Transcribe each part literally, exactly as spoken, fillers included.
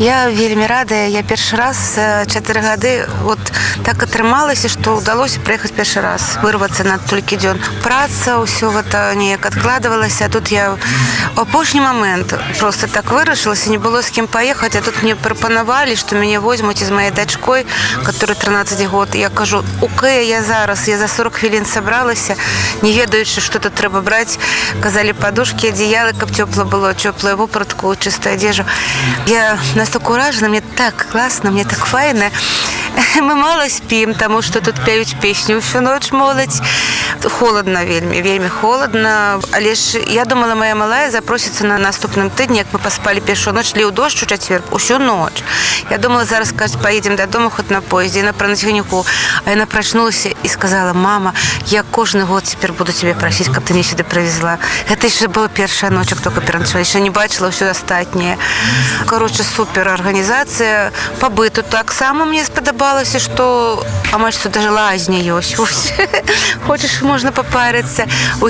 Я вельмі радая, я першы раз за чатыры гады вот так атрымалася, што ўдалося прыехаць першы раз, вырвацца на толькі дзён. Праца, ўсё гэта неяк адкладвалася, а тут я у апошні момент просто так вырашылася, не было з кім паехаць, а тут мне прапанавалі, што мяне возьмуць з маёй дачкой, которой трынаццаць год. Я кажу, окей, я зараз, я за сорок хвілін сабралася, не ведаючы, што тут трэба браць. Казалі падушкі, адзеялы, каб цёпла было, цёплую вопратку, чыстую адзежу. Я настолько уражена, мне так класна, мне так файна. Мы мало спім, таму што тут пяюць песню всю ноч моладзь. Холодна вельмі, вельмі холодна. Але ж я думала, моя малая запросіцца на наступным тыдні, як мы паспалі першую ноч, ліў дождж у чацвер, усю ноч. Я думала, зараз, кажуць, поедем дадому хоць на поезде, і на пранацьганіку. А яна прачнулася і сказала, мама, я кожны год цяпер буду цябе прасіць, каб ты мне сюды прывезла. Гэта яшчэ была першая ноч, як только пераначала, яшчэ не бачыла ўсё астатняе. Короче, супер арганізацыя. Па быту таксама мне спадабалася, што амаль што даже лазня ёсць. Хочаш, можна папарыцца.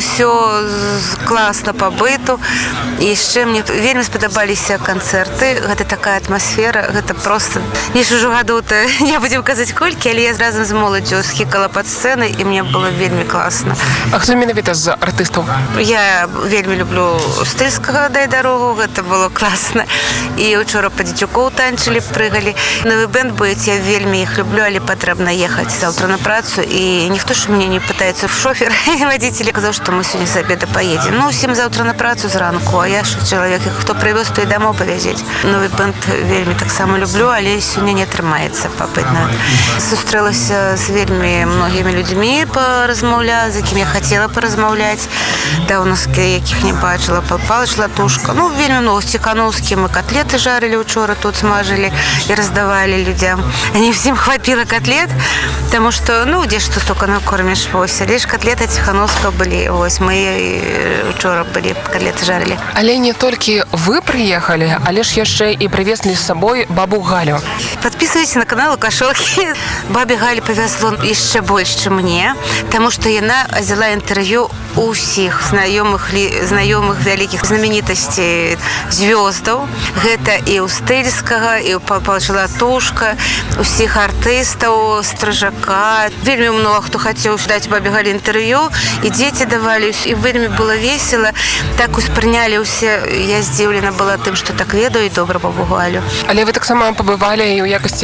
Усё класна па быту. І яшчэ мне вельмі спадабаліся канцэрты. Гэта такая атмасфера, гэта просто не ж ужо гадоў-то, не будзем казаць колькі, але я разам з моладдзю схікала пад сцэнай, і мне было вельмі класна. А хто менавіта з артыстаў? Я вельмі люблю Стыльскага, дай дарогу, гэта было класна. І учора па дзецюкоў танчылі, прыгалі. Новы бэнд будет, я вельмі іх люблю, але патрэбна ехаць заўтра на працу, і ніхто ж мне не пытаецца в шофер. Водитель казаў, што мы сёння з абеда поедем. Ну, усім заўтра на працу зранку, а я ж чалавек, хто прывёз, то і дамоў павязець. Новы бэнд вельмі таксама люблю, але сёння не атрымаецца папытна. Сустрэлася з вельмі многімі людзьмі паразмаўляць, з якім я хацела паразмаўляць. Даўно з якіх не бачыла. Пал Палыч Латушка. Ну, вельмі много з Ціхановскім. Мы котлеты жарили учора, тут смажили и раздавали людям. Не всем хватило котлет, потому что, ну, где что столько накормишь, вось. Лишь котлеты Ціхановского были, вось. Мы учора были, котлеты жарили. Але не толькі вы приехали, але ж яшчэ і привезли з собой бабу Галю. Подписывайтесь на канал Лукашовки. Бабе Галі повезло яшчэ больш, чым мне, потому что яна взяла интервью у всех знаёмых, знаёмых вялікіх знаменитостей, звёздаў. Гэта і у Стыльскага, і у Палыча Латушка, усіх артыстаў, Стражака. Вельмі много хто хацеў даць бабе Галі інтэрв'ю, і дзеці давалі, і вельмі было весела. Так успрынялі ўсе. Я здзіўлена была тым, што так ведаю і добра бабу Галю. Але вы таксама пабывалі і ў якасці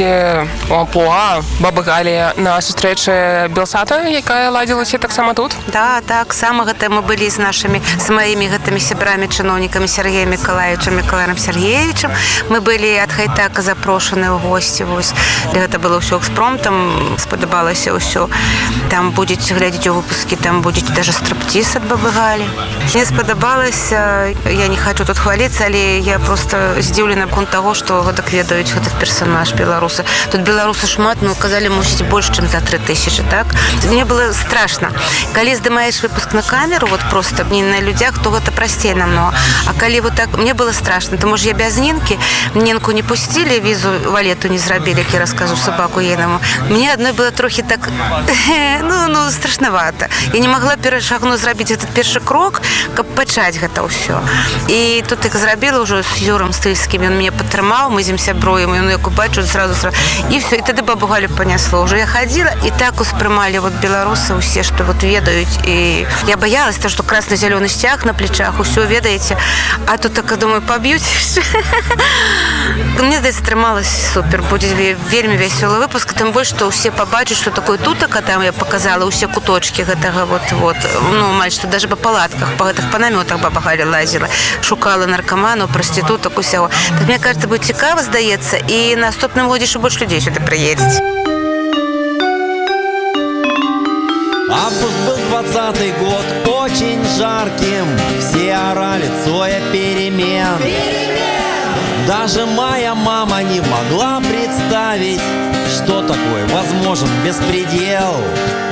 амплуа бабы Галі на сустрэчы Белсата, якая ладзілася таксама тут? Да, так, сама гэта мы былі з нашымі, з маімі гэтымі сябрамі, чыноўнікамі Сергеем Миколаевичем, Миколаем Сергеевичем. Мы былі ад Хайтака запрошаны ў госці. Вось. Гэта было ўсё экспромтам, спадабалася ўсё. Там будзеце глядзець у выпускі, там будзеце даже стриптиз ад бабы Галі. Мне спадабалася, я не хочу тут хваліцца, але я просто здзіўлена конт таго, што гэтак ведаюць гэтых персонаж беларусы. Тут беларусы шмат, ну, казалі, мусіць больш, чым за тры тысячы, так? Мне было страшно. Калі здымаеш выпуск на камеру, вот просто не на людзях, то гэта прасцей намного. А калі вот так, мне было страшно. Тому що я без Нінки, Нінку не пустили, візу валету не зрабілі, як я раскажу собаку ейному. Мне одной было трохи так, ну, ну, страшновато. Я не могла перашагнуць, зрабіць этот першы крок, каб пачаць гэта ўсё. І тут як зрабіла ўжо з Юром Стыльскім, ён мяне падтрымаў, мы з ім сябруем, і як убачу, сразу, сразу. І все, і тады бабу Галю понесло. Уже я ходила, і так успрымалі вот беларусы усе, што вот ведаюць. І я боялась, то, что красно-зеленый стяг на плечах, усё ведаеце. А тут так, думаю, поб'ють. Мне здаецца, атрымалось супер. Будзе вельмі вясёлы выпуск, тым больш, што ўсе пабачаць, што такое тутака, там я показала ўсе куточки гэтага вот, вот, ну, маль, што даже па палатках, па гэтых па намётах баба Галя лазила, шукала наркоманаў, проституток, усяго. Так, мне кажется, будет цікава, здаецца, і на наступным годзе ще больше людей сюда приедет. Август был двадцатый год, очень жарким. Все орали Цоя перемен. Перемен! Даже моя мама не могла представить, что такое возможен беспредел.